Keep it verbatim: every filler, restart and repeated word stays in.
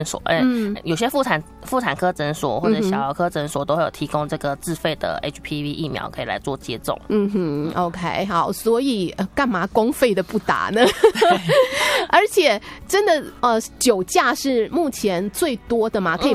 所，嗯，有些妇产妇产科诊所或者小儿科诊所都会有提供这个自费的 H P V 疫苗可以来做接种。 嗯哼 ，OK， 好，所以、呃、干嘛公费的不打呢？而且真的呃，酒驾是目前最多的嘛，可以